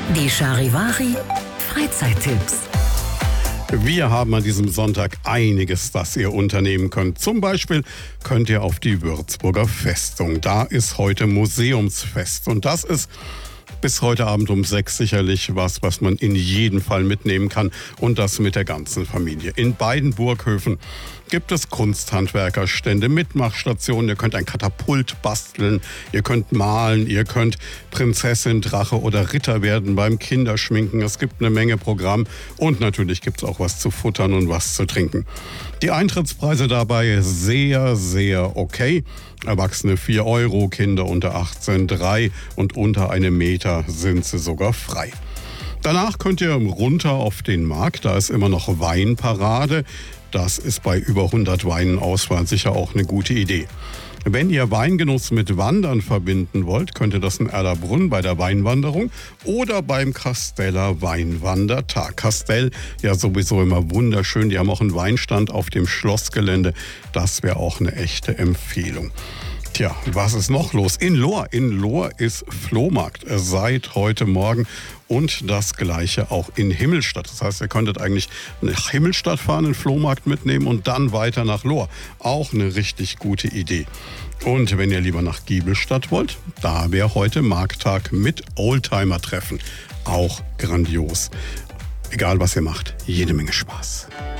Die Charivari Freizeittipps. Wir haben an diesem Sonntag einiges, das ihr unternehmen könnt. Zum Beispiel könnt ihr auf die Würzburger Festung. Da ist heute Museumsfest und das ist bis heute Abend um 6 sicherlich was man in jedem Fall mitnehmen kann und das mit der ganzen Familie. In beiden Burghöfen gibt es Kunsthandwerkerstände, Mitmachstationen. Ihr könnt ein Katapult basteln, ihr könnt malen, ihr könnt Prinzessin, Drache oder Ritter werden beim Kinderschminken. Es gibt eine Menge Programm und natürlich gibt es auch was zu futtern und was zu trinken. Die Eintrittspreise dabei sehr, sehr okay. Erwachsene 4 Euro, Kinder unter 18 3 und unter einem Meter sind sie sogar frei. Danach könnt ihr runter auf den Markt, da ist immer noch Weinparade. Das ist bei über 100 Weinen Auswahl sicher auch eine gute Idee. Wenn ihr Weingenuss mit Wandern verbinden wollt, könnt ihr das in Erlabrunn bei der Weinwanderung oder beim Casteller Weinwandertag. Castell, ja sowieso immer wunderschön. Die haben auch einen Weinstand auf dem Schlossgelände. Das wäre auch eine echte Empfehlung. Tja, was ist noch los? In Lohr. In Lohr ist Flohmarkt seit heute Morgen und das Gleiche auch in Himmelstadt. Das heißt, ihr könntet eigentlich nach Himmelstadt fahren, den Flohmarkt mitnehmen und dann weiter nach Lohr. Auch eine richtig gute Idee. Und wenn ihr lieber nach Giebelstadt wollt, da wäre heute Markttag mit Oldtimer-Treffen. Auch grandios. Egal was ihr macht, jede Menge Spaß.